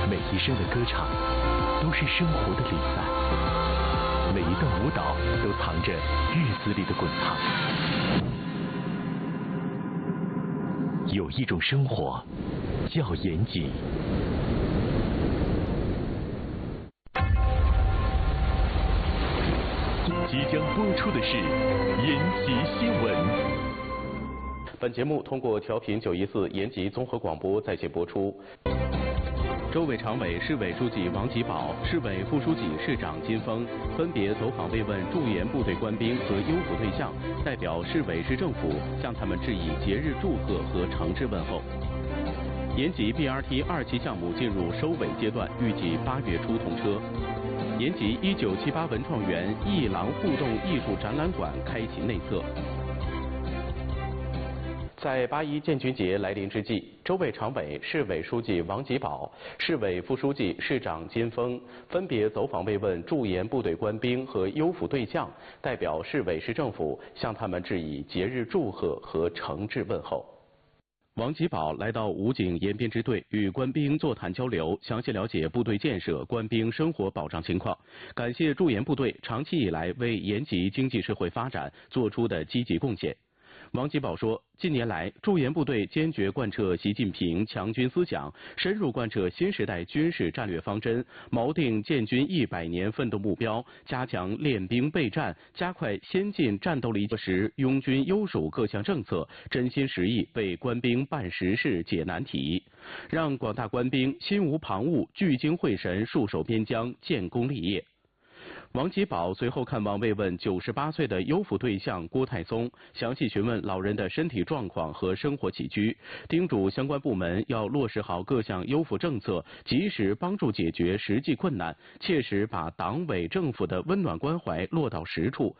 每一声的歌唱都是生活的礼赞，每一段舞蹈都藏着日子里的滚烫。有一种生活叫延吉。即将播出的是延吉新闻。 本节目通过调频914延吉综合广播在线播出。州委常委、市委书记王吉宝、市委副书记、市长金峰分别走访慰问驻延部队官兵和优抚对象，代表市委市政府向他们致以节日祝贺和诚挚问候。延吉 BRT 2期项目进入收尾阶段，预计8月初通车。延吉1978文创园艺廊互动艺术展览馆开启内测。在8·1建军节来临之际，州委常委、市委书记王吉宝、市委副书记、市长金峰分别走访慰问驻延部队官兵和优抚对象，代表市委市政府向他们致以节日祝贺和诚挚问候。王吉宝来到武警延边支队，与官兵座谈交流，详细了解部队建设、官兵生活保障情况，感谢驻延部队长期以来为延吉经济社会发展做出的积极贡献。王吉宝说，近年来，驻延部队坚决贯彻习近平强军思想，深入贯彻新时代军事战略方针，锚定建军100年奋斗目标，加强练兵备战，加快先进战斗力落实拥军优属各项政策，真心实意为官兵办实事、解难题，让广大官兵心无旁骛，聚精会神，戍守边疆，建功立业。王吉宝随后看望慰问98岁的优抚对象郭太松，详细询问老人的身体状况和生活起居，叮嘱相关部门要落实好各项优抚政策，及时帮助解决实际困难，切实把党委政府的温暖关怀落到实处，